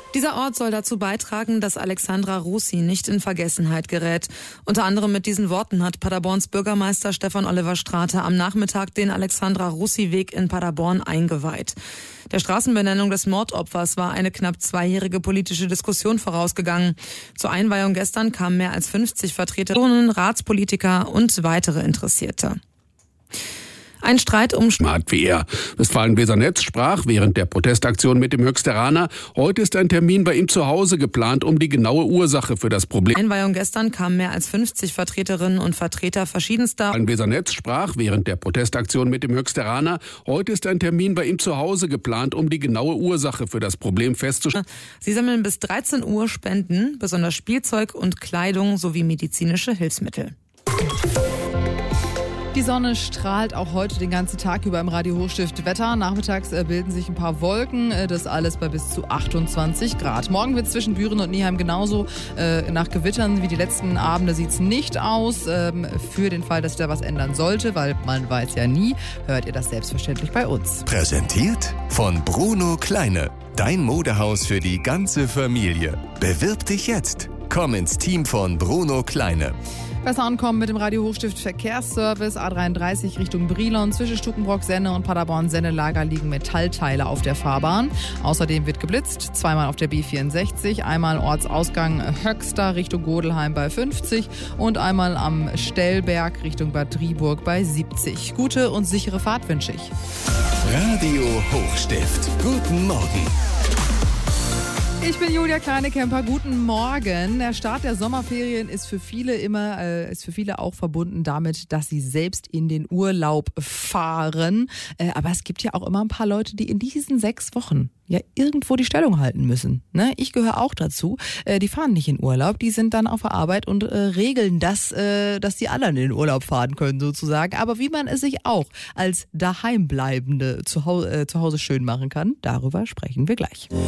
Dieser Ort soll dazu beitragen, dass Alexandra Russi nicht in Vergessenheit gerät. Unter anderem mit diesen Worten hat Paderborns Bürgermeister Stefan Oliver Strate am Nachmittag den Alexandra-Russi-Weg in Paderborn eingeweiht. Der Straßenbenennung des Mordopfers war eine knapp 2-jährige politische Diskussion vorausgegangen. Zur Einweihung gestern kamen mehr als 50 Vertreterinnen, Ratspolitiker und weitere Interessierte. Ein Streit um Smart-VR. Westfalen-Weser-Netz sprach während der Protestaktion mit dem Höchsteraner. Heute ist ein Termin bei ihm zu Hause geplant, um die genaue Ursache für das Problem. Einweihung gestern kamen mehr als 50 Vertreterinnen und Vertreter verschiedenster. Westfalen-Weser-Netz sprach während der Protestaktion mit dem Höchsteraner. Heute ist ein Termin bei ihm zu Hause geplant, um die genaue Ursache für das Problem festzustellen. Sie sammeln bis 13 Uhr Spenden, besonders Spielzeug und Kleidung sowie medizinische Hilfsmittel. Die Sonne strahlt auch heute den ganzen Tag über im Radio Hochstift Wetter. Nachmittags bilden sich ein paar Wolken, das alles bei bis zu 28 Grad. Morgen wird es zwischen Büren und Neheim genauso nach Gewittern wie die letzten Abende sieht es nicht aus. Für den Fall, dass sich da was ändern sollte, weil man weiß ja nie, hört ihr das selbstverständlich bei uns. Präsentiert von Bruno Kleine. Dein Modehaus für die ganze Familie. Bewirb dich jetzt. Komm ins Team von Bruno Kleine. Besser ankommen mit dem Radio Hochstift Verkehrsservice. A33 Richtung Brilon. Zwischen Stukenbrock-Senne und Paderborn-Senne-Lager liegen Metallteile auf der Fahrbahn. Außerdem wird geblitzt. Zweimal auf der B64. Einmal Ortsausgang Höxter Richtung Godelheim bei 50. Und einmal am Stellberg Richtung Bad Driburg bei 70. Gute und sichere Fahrt wünsche ich. Radio Hochstift. Guten Morgen. Ich bin Julia Kleinekemper. Guten Morgen. Der Start der Sommerferien ist für viele auch verbunden damit, dass sie selbst in den Urlaub fahren. Aber es gibt ja auch immer ein paar Leute, die in diesen 6 Wochen ja irgendwo die Stellung halten müssen. Ne? Ich gehöre auch dazu. Die fahren nicht in Urlaub, die sind dann auf der Arbeit und regeln das, dass die anderen in den Urlaub fahren können sozusagen. Aber wie man es sich auch als Daheimbleibende zu Hause schön machen kann, darüber sprechen wir gleich.